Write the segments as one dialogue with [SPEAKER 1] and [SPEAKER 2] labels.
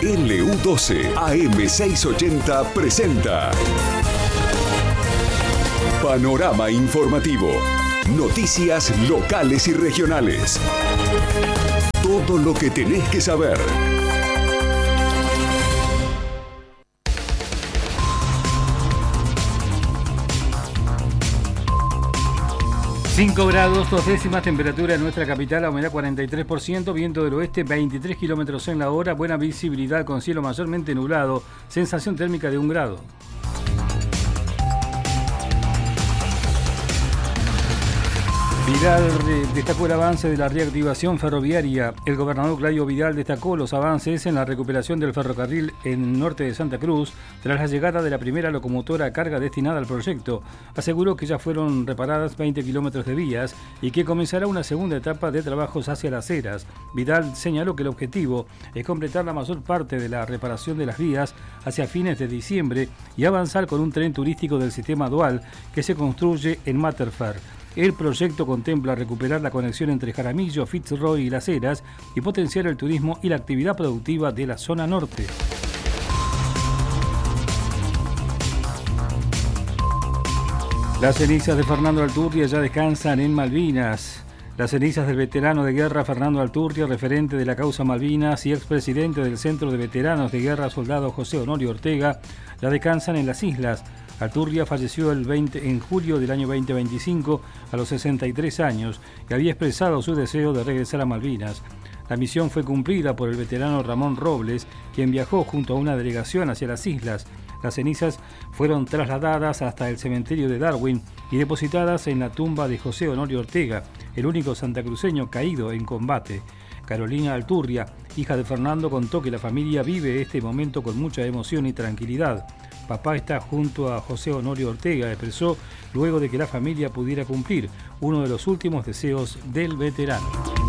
[SPEAKER 1] LU12 AM680 presenta Panorama Informativo. Noticias locales y regionales. Todo lo que tenés que saber.
[SPEAKER 2] 5 grados, 2 décimas, temperatura en nuestra capital, humedad 43%, viento del oeste 23 kilómetros en la hora, buena visibilidad con cielo mayormente nublado, sensación térmica de 1 grado. Vidal destacó el avance de la reactivación ferroviaria. El gobernador Claudio Vidal destacó los avances en la recuperación del ferrocarril en norte de Santa Cruz tras la llegada de la primera locomotora a carga destinada al proyecto. Aseguró que ya fueron reparadas 20 kilómetros de vías y que comenzará una segunda etapa de trabajos hacia Las Heras. Vidal señaló que el objetivo es completar la mayor parte de la reparación de las vías hacia fines de diciembre y avanzar con un tren turístico del sistema dual que se construye en Matterford. El proyecto contempla recuperar la conexión entre Jaramillo, Fitzroy y Las Heras y potenciar el turismo y la actividad productiva de la zona norte. Las cenizas de Fernando Alturria ya descansan en Malvinas. Las cenizas del veterano de guerra Fernando Alturria, referente de la causa Malvinas y expresidente del Centro de Veteranos de Guerra Soldado José Honorio Ortega, ya descansan en las islas. Alturria falleció en julio del año 2025 a los 63 años y había expresado su deseo de regresar a Malvinas. La misión fue cumplida por el veterano Ramón Robles, quien viajó junto a una delegación hacia las islas. Las cenizas fueron trasladadas hasta el cementerio de Darwin y depositadas en la tumba de José Honorio Ortega, el único santacruceño caído en combate. Carolina Alturria, hija de Fernando, contó que la familia vive este momento con mucha emoción y tranquilidad. Papá está junto a José Honorio Ortega, expresó luego de que la familia pudiera cumplir uno de los últimos deseos del veterano.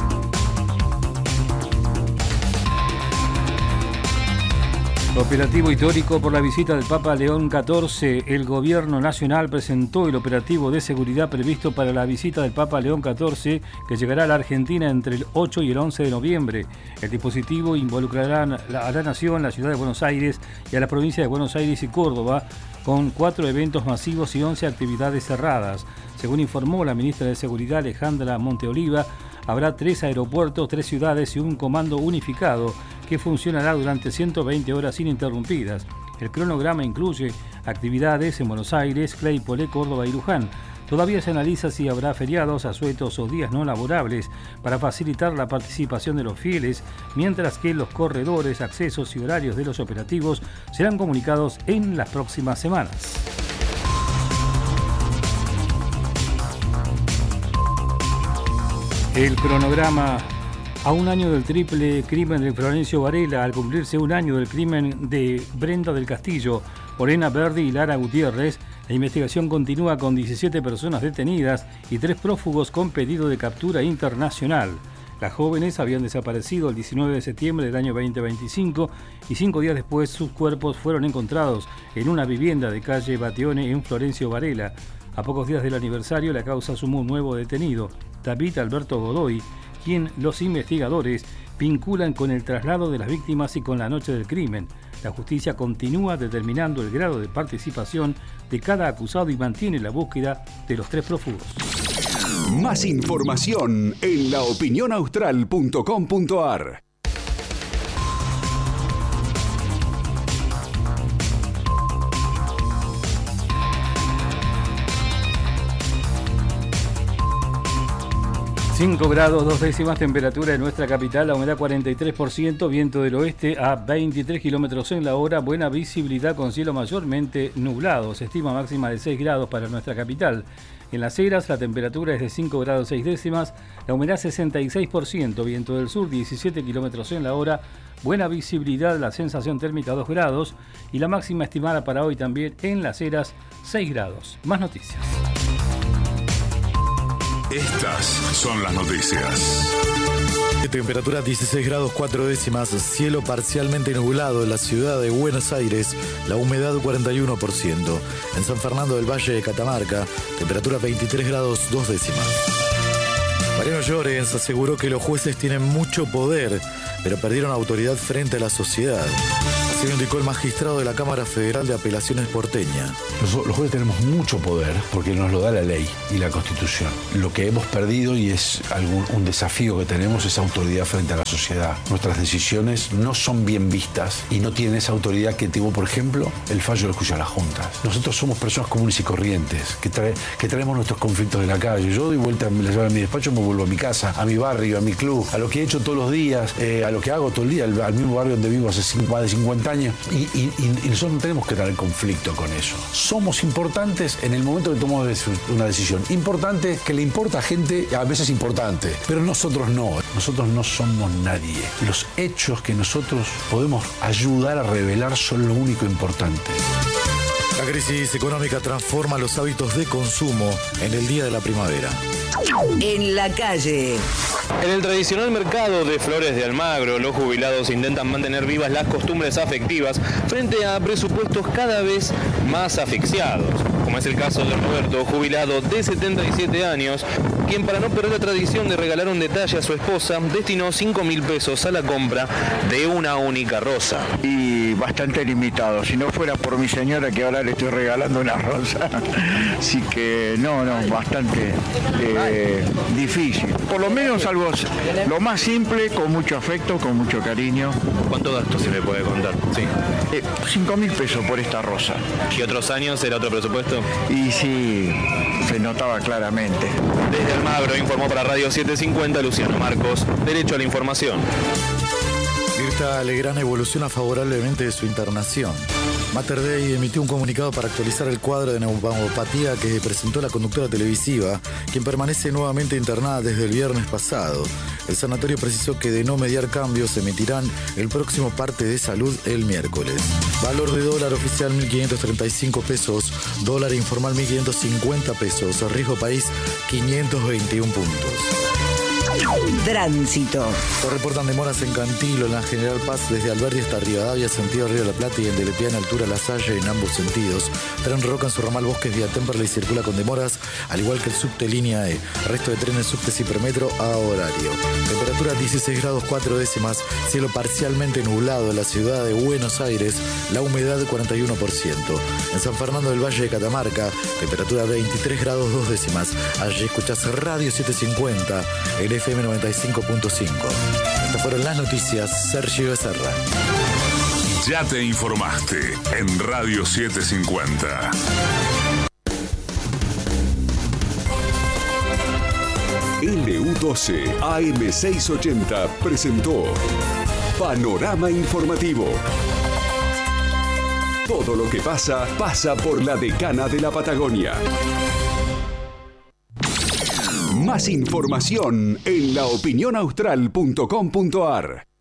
[SPEAKER 2] Operativo histórico por la visita del Papa León XIV. El gobierno nacional presentó el operativo de seguridad previsto para la visita del Papa León XIV, que llegará a la Argentina entre el 8 y el 11 de noviembre. El dispositivo involucrará a la nación, la ciudad de Buenos Aires y a la provincia de Buenos Aires y Córdoba, con 4 eventos masivos y 11 actividades cerradas. Según informó la ministra de Seguridad Alejandra Monteoliva, habrá 3 aeropuertos, 3 ciudades y un comando unificado que funcionará durante 120 horas ininterrumpidas. El cronograma incluye actividades en Buenos Aires, Claypole, Córdoba y Luján. Todavía se analiza si habrá feriados, asuetos o días no laborables para facilitar la participación de los fieles, mientras que los corredores, accesos y horarios de los operativos serán comunicados en las próximas semanas. El cronograma: a un año del triple crimen de Florencio Varela, al cumplirse un año del crimen de Brenda del Castillo, Lorena Verdi y Lara Gutiérrez, la investigación continúa con 17 personas detenidas y 3 prófugos con pedido de captura internacional. Las jóvenes habían desaparecido el 19 de septiembre del año 2025 y 5 días después sus cuerpos fueron encontrados en una vivienda de calle Bateone en Florencio Varela. A pocos días del aniversario, la causa sumó un nuevo detenido, David Alberto Godoy, quien los investigadores vinculan con el traslado de las víctimas y con la noche del crimen. La justicia continúa determinando el grado de participación de cada acusado y mantiene la búsqueda de los 3 prófugos.
[SPEAKER 1] Más información en laopinionaustral.com.ar.
[SPEAKER 2] ...5 grados, 2 décimas, temperatura en nuestra capital, la humedad 43%, viento del oeste a 23 kilómetros en la hora, buena visibilidad con cielo mayormente nublado, se estima máxima de 6 grados para nuestra capital. En Las Heras la temperatura es de 5 grados 6 décimas, la humedad 66%, viento del sur 17 kilómetros en la hora, buena visibilidad, la sensación térmica 2 grados y la máxima estimada para hoy también en Las Heras 6 grados. Más noticias.
[SPEAKER 1] Estas son las noticias.
[SPEAKER 3] Temperatura 16 grados 4 décimas, cielo parcialmente nublado en la ciudad de Buenos Aires, la humedad 41%. En San Fernando del Valle de Catamarca, temperatura 23 grados 2 décimas. Mariano Llorens aseguró que los jueces tienen mucho poder, pero perdieron autoridad frente a la sociedad. Así lo indicó el magistrado de la Cámara Federal de Apelaciones porteña.
[SPEAKER 4] Los jueces tenemos mucho poder porque nos lo da la ley y la Constitución. Lo que hemos perdido, y es un desafío que tenemos, es autoridad frente a la sociedad. Nuestras decisiones no son bien vistas y no tienen esa autoridad que tuvo, por ejemplo, el fallo del juicio a las juntas. Nosotros somos personas comunes y corrientes que traemos nuestros conflictos de la calle. Yo doy vuelta, me las llevo a mi despacho, me vuelvo a mi casa, a mi barrio, a mi club, a lo que he hecho todos los días, a lo que hago todo el día, al mismo barrio donde vivo hace más de 50 años. Y nosotros no tenemos que tener conflicto con eso. Somos importantes en el momento que tomamos una decisión. Importante que le importa a gente, a veces importante, pero nosotros no. Nosotros no somos nadie. Los hechos que nosotros podemos ayudar a revelar son lo único importante.
[SPEAKER 3] La crisis económica transforma los hábitos de consumo en el día de la primavera.
[SPEAKER 5] En la calle.
[SPEAKER 6] En el tradicional mercado de Flores de Almagro, los jubilados intentan mantener vivas las costumbres afectivas frente a presupuestos cada vez más asfixiados, como es el caso de Roberto, jubilado de 77 años, quien para no perder la tradición de regalar un detalle a su esposa, destinó 5.000 pesos a la compra de una única rosa.
[SPEAKER 7] Y bastante limitado, si no fuera por mi señora que ahora le estoy regalando una rosa, así que no, bastante difícil. Por lo menos algo, lo más simple, con mucho afecto, con mucho cariño.
[SPEAKER 6] ¿Cuánto gasto se le puede contar? Sí.
[SPEAKER 7] 5.000 pesos por esta rosa.
[SPEAKER 6] ¿Y otros años era otro presupuesto?
[SPEAKER 7] Y sí, se notaba claramente.
[SPEAKER 6] Desde Almagro informó para Radio 750 Luciano Marcos, Derecho a la Información.
[SPEAKER 3] Mirta Legrand evoluciona favorablemente de su internación. Mater Dei emitió un comunicado para actualizar el cuadro de neuropatía que presentó la conductora televisiva, quien permanece nuevamente internada desde el viernes pasado. El sanatorio precisó que de no mediar cambios emitirán el próximo parte de salud el miércoles. Valor de dólar oficial 1.535 pesos, dólar informal 1.550 pesos, riesgo país 521 puntos.
[SPEAKER 5] Tránsito.
[SPEAKER 3] Se reportan demoras en Cantilo, en la General Paz, desde Alberdi hasta Rivadavia, sentido Río de la Plata, y en Delepiana, altura La Salle, en ambos sentidos. Tren Roca en su ramal Bosques vía Temperley circula con demoras, al igual que el subte línea E. Resto de trenes subtes y Hipermetro a horario. Temperatura 16 grados 4 décimas, cielo parcialmente nublado en la ciudad de Buenos Aires, la humedad 41%. En San Fernando del Valle de Catamarca, temperatura 23 grados 2 décimas. Allí escuchás Radio 750, el FM 95.5. Estas fueron las noticias. Sergio Becerra.
[SPEAKER 1] Ya te informaste en Radio 750. LU12 AM680 presentó Panorama Informativo. Todo lo que pasa, pasa por la Decana de la Patagonia. Más información en laopinionaustral.com.ar.